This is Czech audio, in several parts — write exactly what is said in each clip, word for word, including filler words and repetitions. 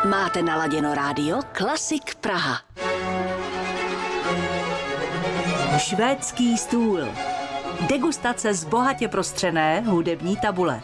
Máte naladěno rádio Klasik Praha. Švédský stůl. Degustace z bohatě prostřené hudební tabule.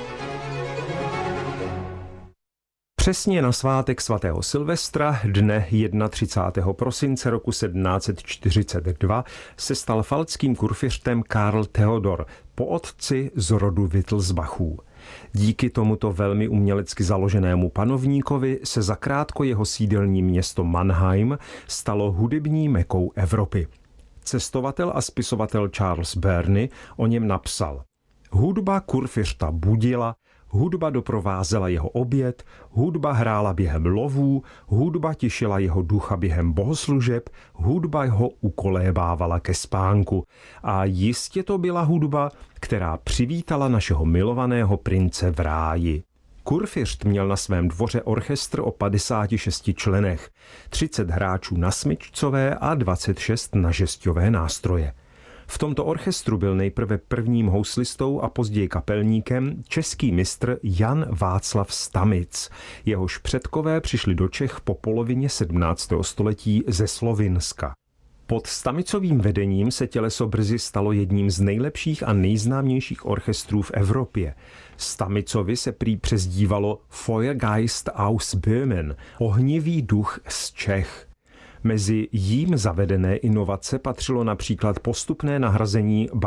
Přesně na svátek svatého Silvestra, dne třicátého prvního prosince roku sedmnáct set čtyřicet dva, se stal falckým kurfiřtem Karl Theodor, po otci z rodu Wittelsbachů. Díky tomuto velmi umělecky založenému panovníkovi se zakrátko jeho sídelní město Mannheim stalo hudební mekou Evropy. Cestovatel a spisovatel Charles Burney o něm napsal: hudba kurfiřta budila, hudba doprovázela jeho oběd, hudba hrála během lovů, hudba těšila jeho ducha během bohoslužeb, hudba ho ukolébávala ke spánku. A jistě to byla hudba, která přivítala našeho milovaného prince v ráji. Kurfiřt měl na svém dvoře orchestr o padesáti šesti členech, třicet hráčů na smyčcové a dvacet šest na žesťové nástroje. V tomto orchestru byl nejprve prvním houslistou a později kapelníkem český mistr Jan Václav Stamic. Jehož předkové přišli do Čech po polovině sedmnáctého století ze Slovinska. Pod Stamicovým vedením se těleso brzy stalo jedním z nejlepších a nejznámějších orchestrů v Evropě. Stamicovi se prý přezdívalo Feuergeist aus Böhmen, ohnivý duch z Čech. Mezi jím zavedené inovace patřilo například postupné nahrazení